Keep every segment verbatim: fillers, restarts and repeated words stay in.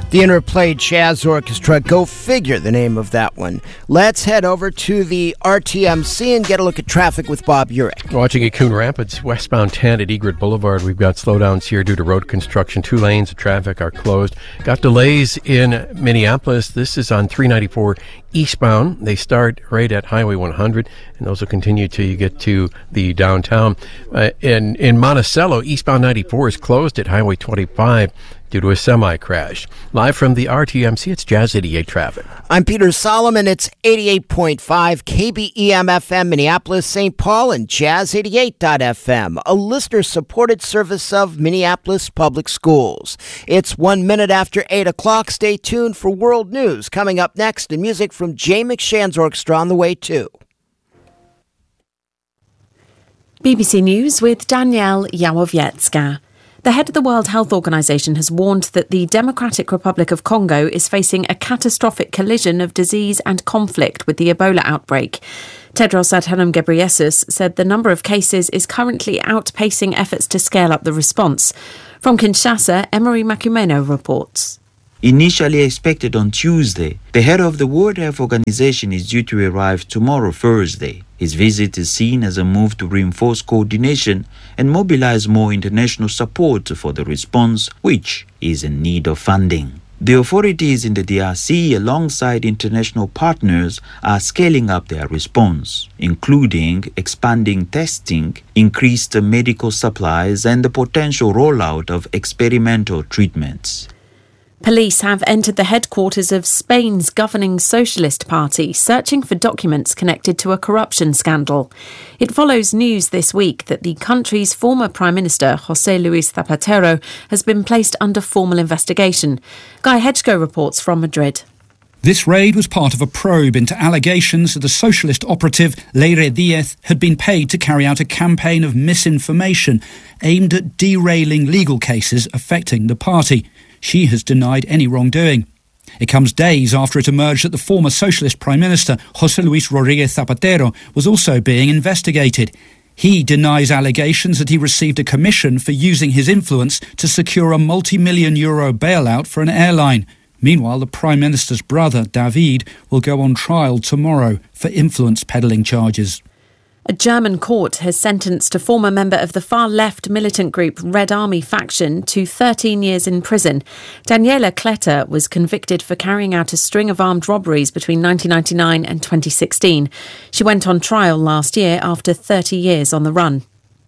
The Interplay Jazz Orchestra, go figure the name of that one. Let's head over to the R T M C and get a look at traffic with Bob Urich. Watching at Coon Rapids, westbound ten at Egret Boulevard. We've got slowdowns here due to road construction. Two lanes of traffic are closed. Got delays in Minneapolis. This is on three ninety-four eastbound. They start right at Highway one hundred, and those will continue till you get to the downtown. Uh, in, in Monticello, eastbound ninety-four is closed at Highway twenty-five due to a semi-crash. Live from the R T M C, it's Jazz eighty-eight traffic. I'm Peter Solomon. It's eighty-eight point five K B E M F M Minneapolis, Saint Paul, and Jazz eighty-eight dot F M, a listener-supported service of Minneapolis Public Schools. It's one minute after eight o'clock. Stay tuned for world news. Coming up next, and music from Jay McShann's orchestra on the way, too. B B C News with Danielle Yawowiecka. The head of the World Health Organization has warned that the Democratic Republic of Congo is facing a catastrophic collision of disease and conflict with the Ebola outbreak. Tedros Adhanom Ghebreyesus said the number of cases is currently outpacing efforts to scale up the response. From Kinshasa, Emery Makumeno reports. Initially expected on Tuesday, the head of the World Health Organization is due to arrive tomorrow, Thursday. His visit is seen as a move to reinforce coordination and mobilize more international support for the response, which is in need of funding. The authorities in the D R C, alongside international partners, are scaling up their response, including expanding testing, increased medical supplies, and the potential rollout of experimental treatments. Police have entered the headquarters of Spain's governing Socialist Party, searching for documents connected to a corruption scandal. It follows news this week that the country's former Prime Minister, José Luis Zapatero, has been placed under formal investigation. Guy Hedgecoe reports from Madrid. This raid was part of a probe into allegations that the socialist operative Leire Diez had been paid to carry out a campaign of misinformation aimed at derailing legal cases affecting the party. She has denied any wrongdoing. It comes days after it emerged that the former socialist Prime Minister, José Luis Rodríguez Zapatero, was also being investigated. He denies allegations that he received a commission for using his influence to secure a multi-million euro bailout for an airline. Meanwhile, the Prime Minister's brother, David, will go on trial tomorrow for influence peddling charges. A German court has sentenced a former member of the far-left militant group Red Army faction to thirteen years in prison. Daniela Kletter was convicted for carrying out a string of armed robberies between nineteen ninety-nine and twenty sixteen. She went on trial last year after thirty years on the run.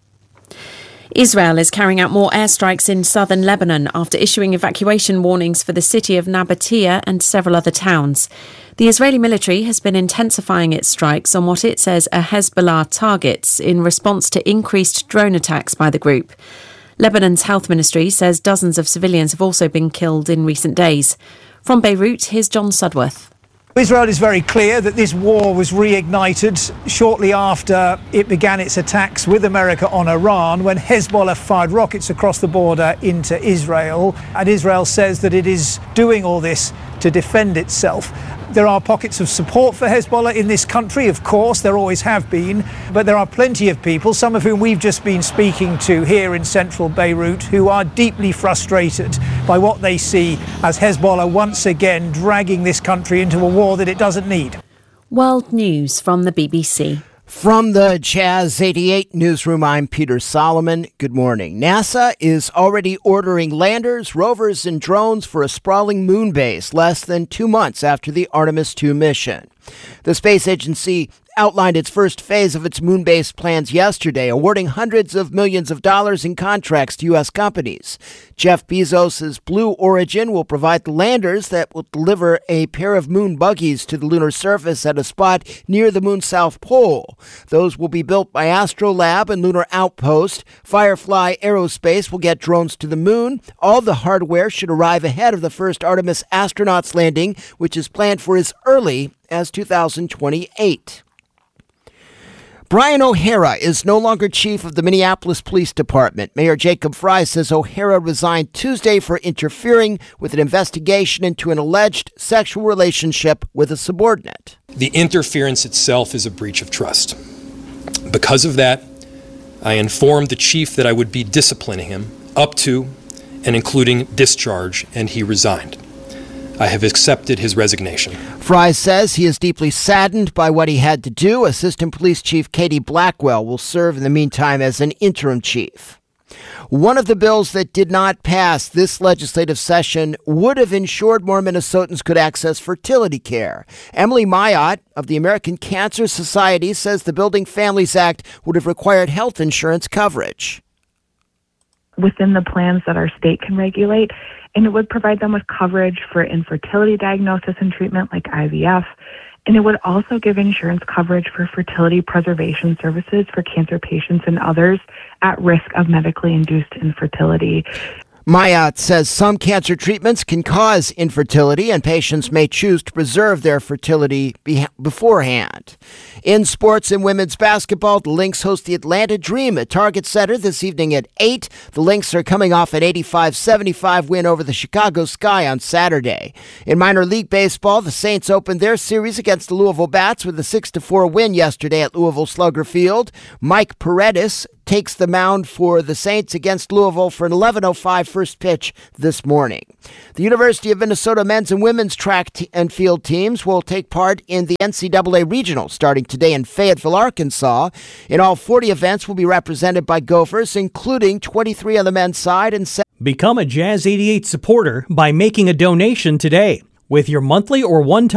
Israel is carrying out more airstrikes in southern Lebanon after issuing evacuation warnings for the city of Nabatea and several other towns. The Israeli military has been intensifying its strikes on what it says are Hezbollah targets in response to increased drone attacks by the group. Lebanon's health ministry says dozens of civilians have also been killed in recent days. From Beirut, here's John Sudworth. Israel is very clear that this war was reignited shortly after it began its attacks with America on Iran, when Hezbollah fired rockets across the border into Israel. And Israel says that it is doing all this to defend itself. There are pockets of support for Hezbollah in this country, of course, there always have been, but there are plenty of people, some of whom we've just been speaking to here in central Beirut, who are deeply frustrated by what they see as Hezbollah once again dragging this country into a war that it doesn't need. World News from the B B C. From the Jazz eighty-eight newsroom, I'm Peter Solomon. Good morning. NASA is already ordering landers, rovers, and drones for a sprawling moon base less than two months after the Artemis two mission. The space agency outlined its first phase of its moon base plans yesterday, awarding hundreds of millions of dollars in contracts to U S companies. Jeff Bezos' Blue Origin will provide the landers that will deliver a pair of moon buggies to the lunar surface at a spot near the moon's south pole. Those will be built by Astrolab and Lunar Outpost. Firefly Aerospace will get drones to the moon. All the hardware should arrive ahead of the first Artemis astronauts landing, which is planned for as early as two thousand twenty-eight. Brian O'Hara is no longer chief of the Minneapolis Police Department. Mayor Jacob Fry says O'Hara resigned Tuesday for interfering with an investigation into an alleged sexual relationship with a subordinate. The interference itself is a breach of trust. Because of that, I informed the chief that I would be disciplining him up to and including discharge, and he resigned. I have accepted his resignation. Fry says he is deeply saddened by what he had to do. Assistant Police Chief Katie Blackwell will serve in the meantime as an interim chief. One of the bills that did not pass this legislative session would have ensured more Minnesotans could access fertility care. Emily Mayotte of the American Cancer Society says the Building Families Act would have required health insurance coverage. Within the plans that our state can regulate, and it would provide them with coverage for infertility diagnosis and treatment like I V F, and it would also give insurance coverage for fertility preservation services for cancer patients and others at risk of medically induced infertility. Mayotte says some cancer treatments can cause infertility, and patients may choose to preserve their fertility be- beforehand. In sports and women's basketball, the Lynx host the Atlanta Dream at Target Center this evening at eight. The Lynx are coming off an eighty-five seventy-five win over the Chicago Sky on Saturday. In minor league baseball, the Saints opened their series against the Louisville Bats with a six to four win yesterday at Louisville Slugger Field. Mike Paredes takes the mound for the Saints against Louisville for an eleven oh five first pitch this morning. The University of Minnesota men's and women's track t- and field teams will take part in the N C double A Regional starting today in Fayetteville, Arkansas. In all, forty events will be represented by Gophers, including twenty-three on the men's side and seven. Become a Jazz eighty-eight supporter by making a donation today. With your monthly or one-time